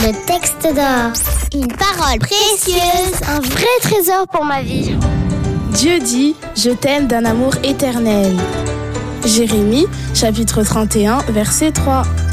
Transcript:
Le texte d'or. Une parole précieuse. Un vrai trésor pour ma vie. Dieu dit « Je t'aime d'un amour éternel ». Jérémie, chapitre 31, verset 3.